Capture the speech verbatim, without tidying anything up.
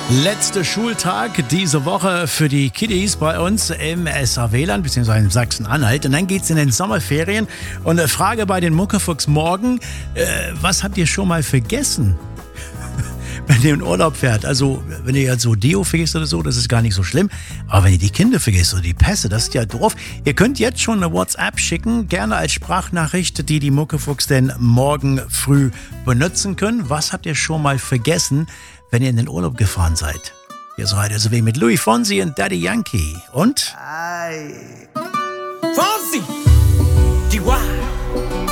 Letzter Schultag diese Woche für die Kiddies bei uns im S A W-Land, beziehungsweise in Sachsen-Anhalt. Und dann geht's in den Sommerferien. Und eine Frage bei den Muckefuchs morgen, äh, was habt ihr schon mal vergessen, wenn ihr in Urlaub fährt? Also, wenn ihr jetzt so Deo vergisst oder so, das ist gar nicht so schlimm. Aber wenn ihr die Kinder vergisst oder die Pässe, das ist ja doof. Ihr könnt jetzt schon eine WhatsApp schicken, gerne als Sprachnachricht, die die Muckefuchs denn morgen früh benutzen können. Was habt ihr schon mal vergessen, wenn ihr in den Urlaub gefahren seid? Ihr seid also wie mit Louis Fonsi und Daddy Yankee. Und? Ay. Fonsi! Die Wa!